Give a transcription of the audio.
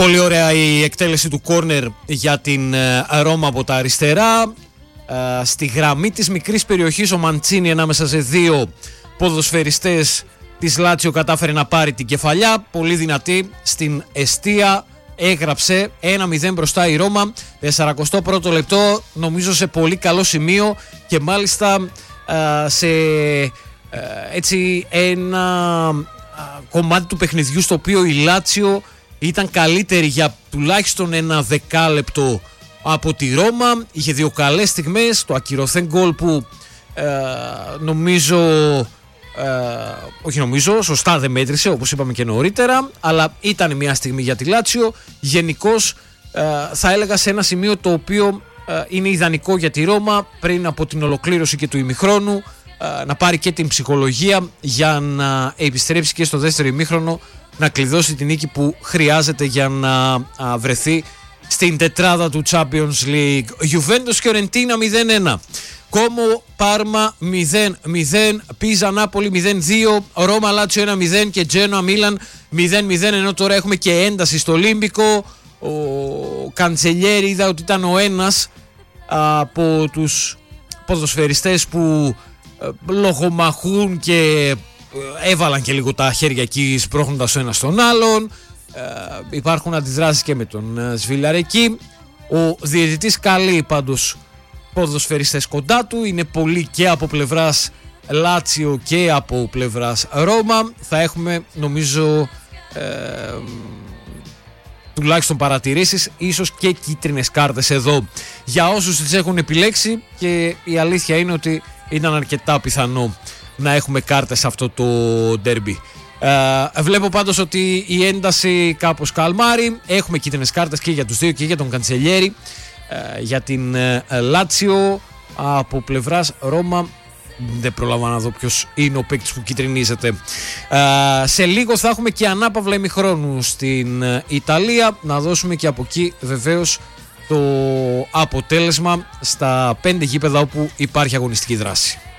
Πολύ ωραία η εκτέλεση του κόρνερ για την Ρώμα από τα αριστερά. Στη γραμμή της μικρής περιοχής ο Μαντσίνι ανάμεσα σε δύο ποδοσφαιριστές της Λάτσιο κατάφερε να πάρει την κεφαλιά. Πολύ δυνατή στην εστία. Έγραψε 1-0 μπροστά η Ρώμα. 41ο λεπτό, νομίζω σε πολύ καλό σημείο και μάλιστα σε έτσι ένα κομμάτι του παιχνιδιού στο οποίο η Λάτσιο ήταν καλύτερη για τουλάχιστον ένα δεκάλεπτο από τη Ρώμα. Είχε δύο καλές στιγμές, το ακυρωθέν γκολ που σωστά δεν μέτρησε όπως είπαμε και νωρίτερα, αλλά ήταν μια στιγμή για τη Λάτσιο. Γενικώς θα έλεγα σε ένα σημείο το οποίο είναι ιδανικό για τη Ρώμα πριν από την ολοκλήρωση και του ημιχρόνου, να πάρει και την ψυχολογία για να επιστρέψει και στο δεύτερο ημίχρονο να κλειδώσει την νίκη που χρειάζεται για να βρεθεί στην τετράδα του Champions League. Juventus Φιωρεντίνα 0-1, Κόμο Πάρμα 0-0, Πίζα Νάπολη 0-2, Ρώμα Λάτσιο 1-0 και Τζένοα Μίλαν 0-0, ενώ τώρα έχουμε και ένταση στο Ολύμπικο. Ο Καντσελιέρη είδα ότι ήταν ο ένας από τους ποδοσφαιριστές που λογομαχούν και έβαλαν και λίγο τα χέρια εκεί σπρώχνοντας ο ένας τον άλλον. Υπάρχουν αντιδράσεις και με τον Σβιλαρεκή. Ο διαιτητής καλεί πάντως ποδοσφαιριστές κοντά του. Είναι πολύ και από πλευράς Λάτσιο και από πλευράς Ρώμα. Θα έχουμε νομίζω τουλάχιστον παρατηρήσεις, ίσως και κίτρινες κάρτες εδώ για όσους τις έχουν επιλέξει, και η αλήθεια είναι ότι ήταν αρκετά πιθανό να έχουμε κάρτες σε αυτό το ντέρμπι. Βλέπω πάντως ότι η ένταση κάπως καλμάρει. Έχουμε κίτρινες κάρτες και για τους δύο, και για τον Καντσελιέρη. Για την Λάτσιο από πλευράς Ρώμα δεν προλαβαίνω να δω ποιος είναι ο παίκτης που κυτρινίζεται. Σε λίγο θα έχουμε και ανάπαυλα ημιχρόνου στην Ιταλία. Να δώσουμε και από εκεί βεβαίως το αποτέλεσμα στα 5 γήπεδα όπου υπάρχει αγωνιστική δράση.